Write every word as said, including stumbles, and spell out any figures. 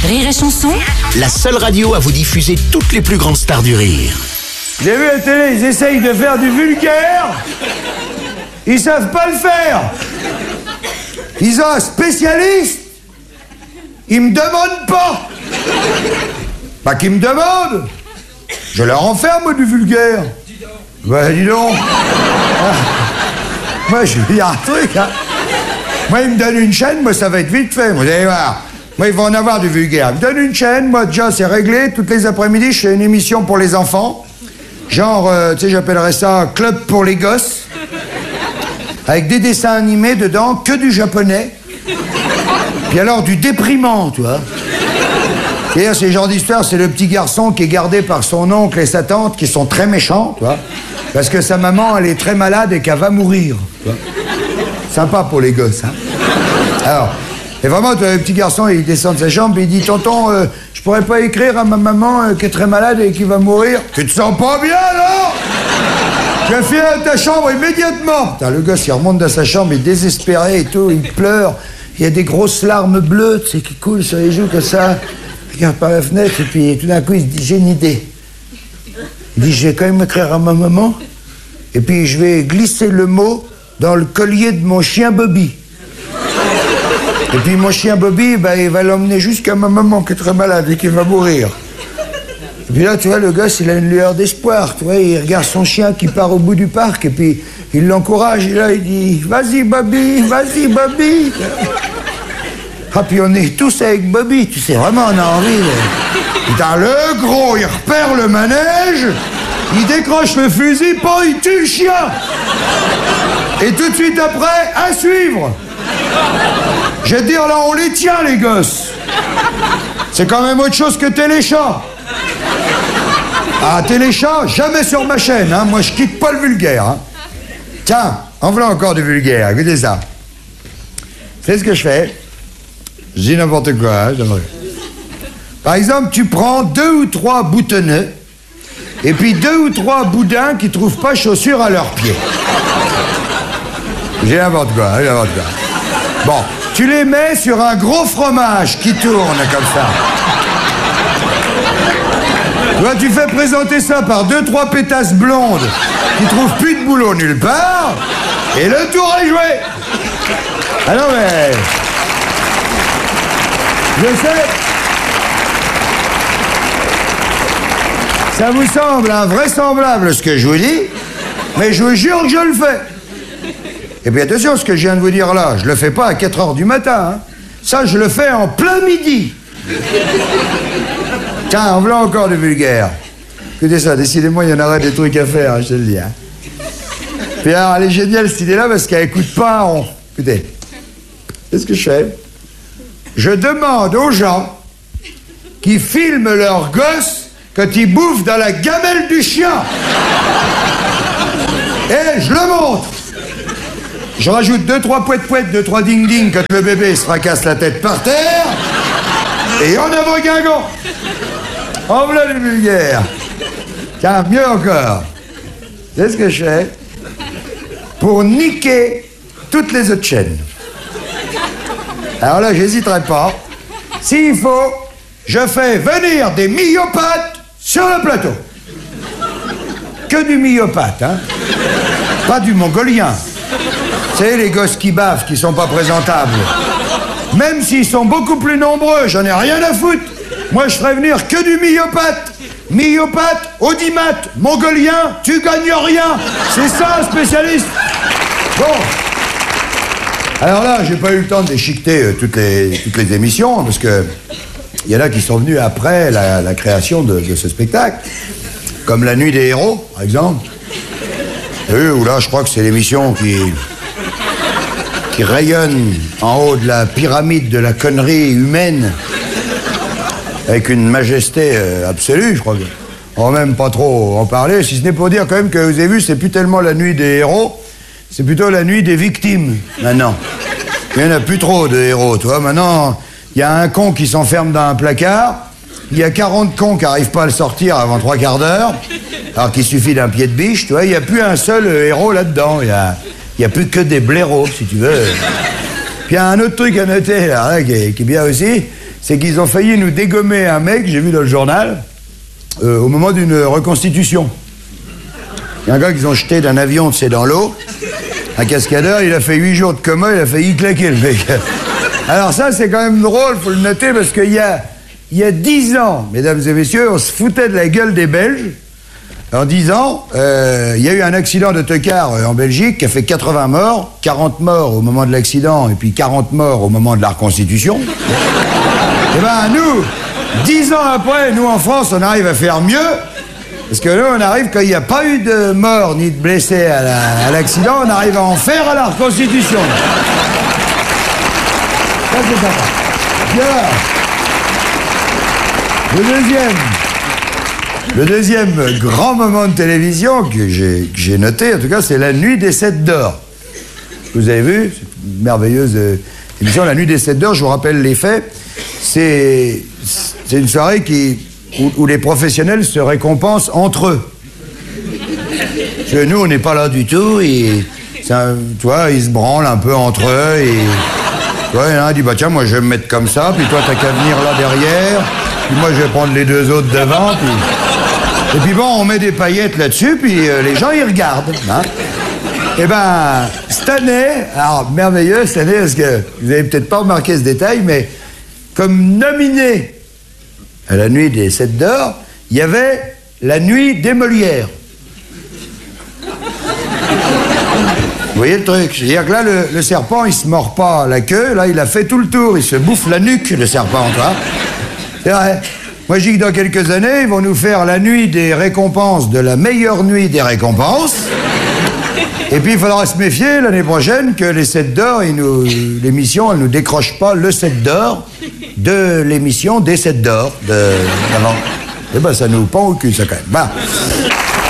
Rire et Chanson, la seule radio à vous diffuser toutes les plus grandes stars du rire. J'ai vu à la télé, ils essayent de faire du vulgaire. Ils savent pas le faire. Ils ont un spécialiste. Ils me demandent pas. Pas qu'ils me demandent. Je leur en fais, moi, du vulgaire. Bah, dis donc. Ah. Moi, je vais dire un truc, hein. Moi, ils me donnent une chaîne, moi, ça va être vite fait. Vous allez voir. Moi, ils vont en avoir du vulgaire. Ils me donnent une chaîne, moi, déjà, c'est réglé. Toutes les après-midi, je fais une émission pour les enfants. Genre, euh, tu sais, j'appellerais ça Club pour les gosses. Avec des dessins animés dedans, que du japonais. Puis alors, du déprimant, tu vois. D'ailleurs, c'est le genre d'histoire, c'est le petit garçon qui est gardé par son oncle et sa tante qui sont très méchants, tu vois. Parce que sa maman, elle est très malade et qu'elle va mourir, tu vois. Sympa pour les gosses, hein. Alors, et vraiment, tu vois, le petit garçon, il descend de sa chambre et il dit « Tonton, euh, je pourrais pas écrire à ma maman euh, qui est très malade et qui va mourir ?» « Tu te sens pas bien, alors ? Tu vas filer à ta chambre immédiatement !» Putain, le gosse, il remonte dans sa chambre, il est désespéré et tout, il pleure. Il y a des grosses larmes bleues, tu sais, qui coulent sur les joues comme ça. Il regarde par la fenêtre et puis tout d'un coup, il se dit « J'ai une idée. » Il dit « Je vais quand même écrire à ma maman et puis je vais glisser le mot dans le collier de mon chien Bobby. » Et puis mon chien Bobby, bah, il va l'emmener jusqu'à ma maman qui est très malade et qui va mourir. Et puis là, tu vois, le gosse, il a une lueur d'espoir. Tu vois, il regarde son chien qui part au bout du parc et puis il l'encourage. Et là, il dit « Vas-y, Bobby, vas-y, Bobby !» Ah, puis on est tous avec Bobby, tu sais, vraiment, on a envie. De... Putain, le gros, il repère le manège, il décroche le fusil, pas il tue le chien. Et tout de suite après, à suivre. Je vais te dire, là, on les tient, les gosses. C'est quand même autre chose que Téléchat. Ah, Téléchat, jamais sur ma chaîne, hein. Moi, je quitte pas le vulgaire, hein. Tiens, en voilà encore du vulgaire, écoutez ça. C'est ce que je fais. Je dis n'importe quoi, hein, j'aimerais. Par exemple, tu prends deux ou trois boutonneux et puis deux ou trois boudins qui trouvent pas chaussures à leurs pieds. J'ai n'importe quoi, hein, n'importe quoi. Bon, tu les mets sur un gros fromage qui tourne comme ça. Toi, tu fais présenter ça par deux, trois pétasses blondes qui trouvent plus de boulot nulle part et le tour est joué. Ah non, mais... Je sais. Ça vous semble invraisemblable ce que je vous dis, mais je vous jure que je le fais. Et puis attention, ce que je viens de vous dire là, je le fais pas à quatre heures du matin. Hein. Ça, je le fais en plein midi. Tiens, en voilà encore du vulgaire. Écoutez ça, décidément, il y en aurait des trucs à faire, hein, je te le dis. Hein. Puis alors, elle est géniale cette idée-là parce qu'elle écoute pas en... Écoutez, qu'est-ce que je fais ? Je demande aux gens qui filment leurs gosses quand ils bouffent dans la gamelle du chien. Et je le montre. Je rajoute deux, trois pouettes-pouettes, deux, trois ding-ding quand le bébé se fracasse la tête par terre. Et en avant Guingamp. En voilà le vulgaire. Tiens, mieux encore. C'est ce que je fais pour niquer toutes les autres chaînes. Alors là, j'hésiterai pas. S'il faut, je fais venir des myopathes sur le plateau. Que du myopathe, hein. Pas du mongolien. C'est les gosses qui baffent, qui sont pas présentables. Même s'ils sont beaucoup plus nombreux, j'en ai rien à foutre. Moi, je ferai venir que du myopathe. Myopathe, audimat, mongolien, tu gagnes rien. C'est ça, un spécialiste. Bon. Alors là, j'ai pas eu le temps de déchiqueter euh, toutes, les, toutes les émissions, parce que il y en a qui sont venus après la, la création de, de ce spectacle, comme La Nuit des Héros, par exemple. Et où là, je crois que c'est l'émission qui, qui rayonne en haut de la pyramide de la connerie humaine, avec une majesté euh, absolue, je crois que. On va même pas trop en parler, si ce n'est pour dire quand même que vous avez vu, c'est plus tellement La Nuit des Héros, c'est plutôt la nuit des victimes, maintenant. Il n'y en a plus trop de héros, tu vois. Maintenant, il y a un con qui s'enferme dans un placard, il y a quarante cons qui n'arrivent pas à le sortir avant trois quarts d'heure, alors qu'il suffit d'un pied de biche, tu vois. Il n'y a plus un seul héros là-dedans. Il n'y a, il y a plus que des blaireaux, si tu veux. Puis il y a un autre truc à noter, là, là qui, est, qui est bien aussi, c'est qu'ils ont failli nous dégommer un mec, j'ai vu dans le journal, euh, au moment d'une reconstitution. Il y a un gars qu'ils ont jeté d'un avion, tu sais, dans l'eau, un cascadeur, il a fait huit jours de coma, il a failli claquer, le mec. Alors ça, c'est quand même drôle, faut le noter, parce qu'il y a, il y a dix ans, mesdames et messieurs, on se foutait de la gueule des Belges. En dix ans, euh, il y a eu un accident d'autocar en Belgique qui a fait quatre-vingts morts, quarante morts au moment de l'accident et puis quarante morts au moment de la reconstitution. Eh ben nous, dix ans après, nous en France, on arrive à faire mieux, parce que nous, on arrive, quand il n'y a pas eu de morts ni de blessés à, la, à l'accident, on arrive à en faire à la reconstitution. Ça, c'est sympa. Bien. Le deuxième... Le deuxième grand moment de télévision que j'ai, que j'ai noté, en tout cas, c'est la nuit des sept d'or. Vous avez vu, c'est une merveilleuse euh, émission, la nuit des sept d'or, je vous rappelle les faits. C'est, c'est une soirée qui, où, où les professionnels se récompensent entre eux. Parce que nous, on n'est pas là du tout, et ça, tu vois, ils se branlent un peu entre eux, et tu vois, il y en a un dit, bah tiens, moi je vais me mettre comme ça, puis toi t'as qu'à venir là derrière, puis moi je vais prendre les deux autres devant, puis... Et puis bon, on met des paillettes là-dessus, puis euh, les gens, ils regardent. Hein. Eh ben, cette année, alors merveilleux cette année, parce que vous avez peut-être pas remarqué ce détail, mais comme nominé à la nuit des sept d'or, il y avait la nuit des Molières. Vous voyez le truc? C'est-à-dire que là, le, le serpent, il se mord pas la queue, là, il a fait tout le tour, il se bouffe la nuque, le serpent, tu vois. C'est vrai. Moi, je dis que dans quelques années, ils vont nous faire la nuit des récompenses de la meilleure nuit des récompenses. Et puis, il faudra se méfier l'année prochaine que les sept d'or, ils nous, l'émission, elle nous décroche pas le sept d'or de l'émission des sept d'or de, d'avant. Et ben, ça nous pend au cul, ça, quand même. Bah.